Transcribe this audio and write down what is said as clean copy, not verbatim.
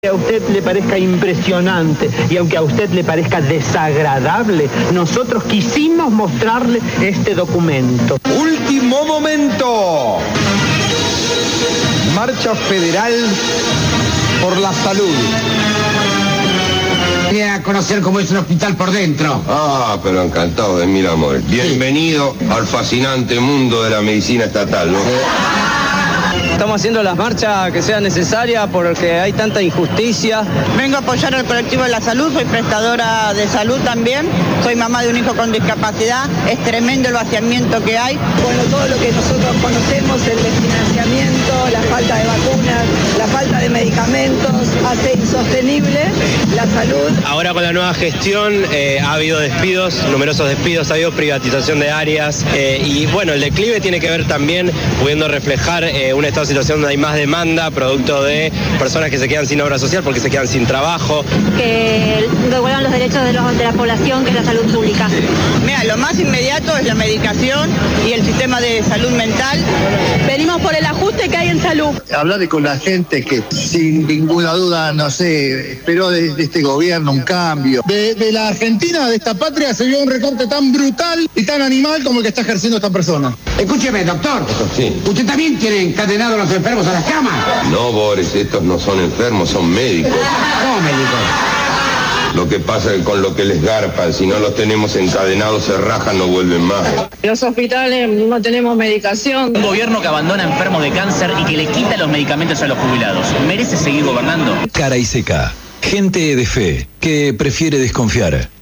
A usted le parezca impresionante y aunque a usted le parezca desagradable, nosotros quisimos mostrarle este documento. Último momento. Marcha Federal por la Salud. Quería conocer cómo es un hospital por dentro. Ah, pero encantado de mil amores. Bienvenido al fascinante mundo de la medicina estatal, ¿no? Estamos haciendo las marchas que sean necesarias porque hay tanta injusticia. Vengo a apoyar al colectivo de la salud, soy prestadora de salud también, soy mamá de un hijo con discapacidad, es tremendo el vaciamiento que hay. Bueno, todo lo que nosotros conocemos, el desfinanciamiento, la falta de vacunas, la falta de medicamentos, hace insostenible la salud. Ahora con la nueva gestión ha habido despidos, numerosos despidos, ha habido privatización de áreas y bueno, el declive tiene que ver también pudiendo reflejar un estado de situación donde hay más demanda, producto de personas que se quedan sin obra social porque se quedan sin trabajo. Que devuelvan los derechos de la población, que es la salud pública. Mira, lo más inmediato es la medicación y el sistema de salud mental. Venimos por el ajuste que hay en salud. Hablar con la gente que sin ninguna duda, no sé, esperó de este gobierno un cambio. De la Argentina, de esta patria, se vio un recorte tan brutal y tan animal como el que está ejerciendo esta persona. Escúcheme, doctor. Sí. ¿Usted también tiene encadenado a los enfermos a las camas? No, Boris, estos no son enfermos, son médicos. ¿Cómo médicos? Lo que pasa es que con lo que les garpan, si no los tenemos encadenados, se rajan, no vuelven más. Los hospitales no tenemos medicación. Un gobierno que abandona enfermos de cáncer y que le quita los medicamentos a los jubilados. ¿Merece seguir gobernando? Cara y seca. Gente de fe que prefiere desconfiar.